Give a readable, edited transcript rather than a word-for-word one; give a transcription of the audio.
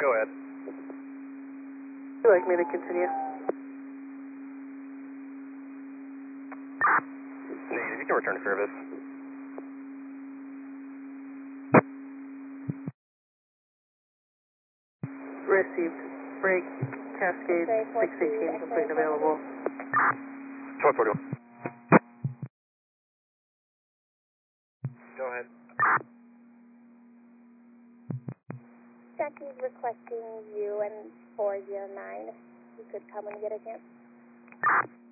Go ahead. Would you like me to continue? Negative, you can return to service. Received. Break, Cascade, 618, complete and available. 1241. Go ahead. Jackie's requesting you and 409 if you could come and get a chance.